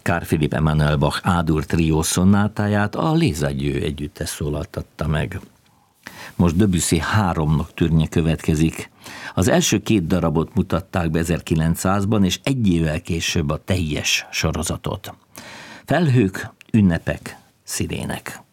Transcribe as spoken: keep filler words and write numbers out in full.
Carl Philipp Emanuel Bach A-dur trió szonátáját a Les Adieux együttes szólaltatta meg. Most Debussy három nocturne következik. Az első két darabot mutatták be ezerkilencszázban, és egy évvel később a teljes sorozatot. Felhők, ünnepek, szirének.